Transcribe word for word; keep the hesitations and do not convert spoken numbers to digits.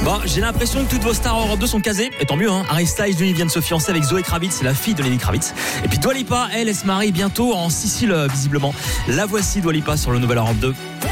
Bon, j'ai l'impression que toutes vos stars Europe deux sont casées, et tant mieux, hein. Harry Styles, lui, vient de se fiancer avec Zoé Kravitz, c'est la fille de Lenny Kravitz. Et puis Dua Lipa, elle, elle se marie bientôt en Sicile, visiblement. La voici Dua Lipa sur le nouvel Europe deux.